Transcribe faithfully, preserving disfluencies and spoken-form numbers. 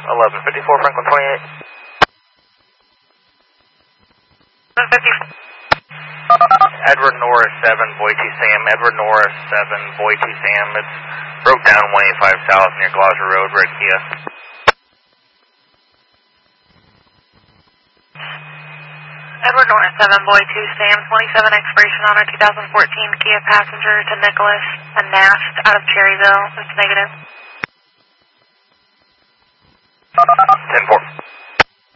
eleven fifty-four, Franklin twenty-eight. Edward Norris seven, Boise Sam. Edward Norris seven, Boise Sam. It's broke down one eighty-five South near Gloucester Road, red Kia. Edward Norris seven, Boise Sam, twenty-seven expiration on a two thousand fourteen Kia passenger to Nicholas and Nast out of Cherryville. It's negative. ten four.